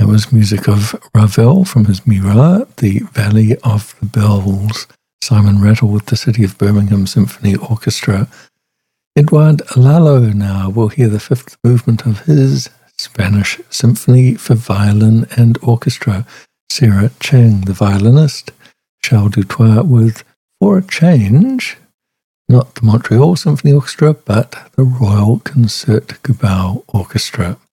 was music of Ravel from his Mira, The Valley of the Bells, Simon Rattle with the City of Birmingham Symphony Orchestra. Edouard Lalo now will hear the fifth movement of his Spanish Symphony for violin and orchestra. Sarah Chang, the violinist. Charles Dutoit with For a Change, not the Montreal Symphony Orchestra, but the Royal Concert Goubal Orchestra.